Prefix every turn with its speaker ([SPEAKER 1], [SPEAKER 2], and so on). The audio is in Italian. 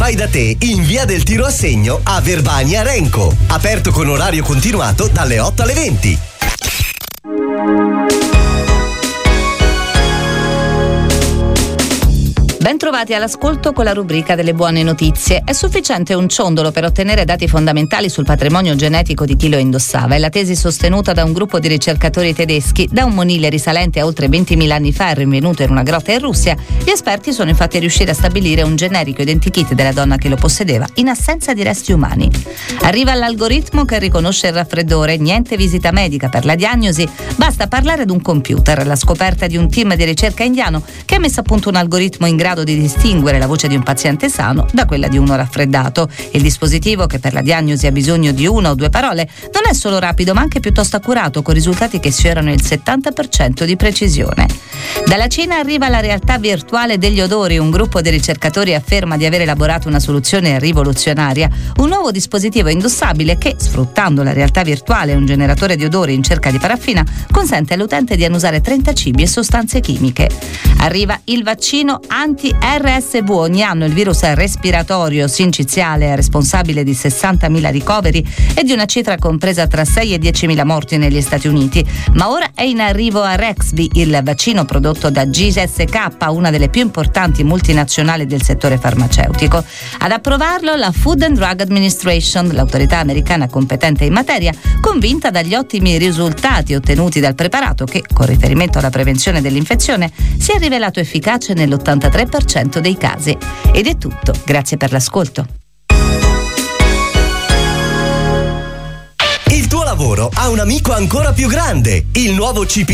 [SPEAKER 1] fai da te in via del Tiro a Segno a Verbania Renco. Aperto con orario continuato dalle 8 alle 20.
[SPEAKER 2] Bentrovati all'ascolto con la rubrica delle buone notizie. È sufficiente un ciondolo per ottenere dati fondamentali sul patrimonio genetico di chi lo indossava. È la tesi sostenuta da un gruppo di ricercatori tedeschi. Da un monile risalente a oltre 20.000 anni fa e rinvenuto in una grotta in Russia, gli esperti sono infatti riusciti a stabilire un generico identikit della donna che lo possedeva in assenza di resti umani. Arriva l'algoritmo che riconosce il raffreddore, niente visita medica per la diagnosi, basta parlare ad un computer. La scoperta di un team di ricerca indiano che ha messo a punto un algoritmo in grado di distinguere la voce di un paziente sano da quella di uno raffreddato. Il dispositivo, che per la diagnosi ha bisogno di 1 o 2 parole, non è solo rapido ma anche piuttosto accurato, con risultati che sfiorano il 70% di precisione. Dalla Cina arriva la realtà virtuale degli odori. Un gruppo di ricercatori afferma di aver elaborato una soluzione rivoluzionaria, un nuovo dispositivo indossabile che, sfruttando la realtà virtuale e un generatore di odori in cerca di paraffina, consente all'utente di annusare 30 cibi e sostanze chimiche. Arriva il vaccino anti-RSV. Ogni anno il virus respiratorio sinciziale è responsabile di 60.000 ricoveri e di una cifra compresa tra 6 e 10.000 morti negli Stati Uniti. Ma ora è in arrivo Arexvy, il vaccino prodotto da GSK, una delle più importanti multinazionali del settore farmaceutico. Ad approvarlo la Food and Drug Administration, l'autorità americana competente in materia, convinta dagli ottimi risultati ottenuti dal preparato che, con riferimento alla prevenzione dell'infezione, si è rivelato efficace nell'83% dei casi. Ed è tutto, grazie per l'ascolto.
[SPEAKER 1] Il tuo lavoro ha un amico ancora più grande, il nuovo CP